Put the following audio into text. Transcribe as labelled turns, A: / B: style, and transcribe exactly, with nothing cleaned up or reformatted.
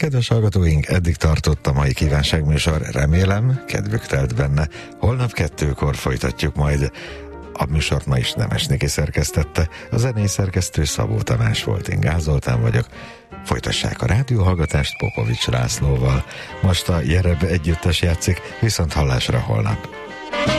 A: Kedves hallgatóink, eddig tartott a mai kívánságműsor, remélem kedvük telt benne. Holnap kettőkor folytatjuk majd. A műsort ma is Nemes Niki szerkesztette, a zenei szerkesztő Szabó Tamás volt, én Gál Zoltán vagyok. Folytassák a rádióhallgatást Popovics Lászlóval. Most a Jereb együttes játszik, viszont hallásra holnap.